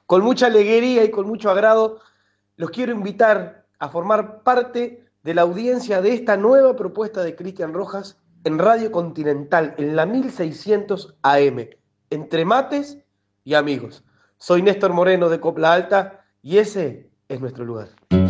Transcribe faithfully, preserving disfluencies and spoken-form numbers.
Con mucha alegría y con mucho agrado, los quiero invitar a formar parte de la audiencia de esta nueva propuesta de Cristian Rojas en Radio Continental, en la mil seiscientos A M, entre mates y amigos. Soy Néstor Moreno de Copla Alta y ese es nuestro lugar.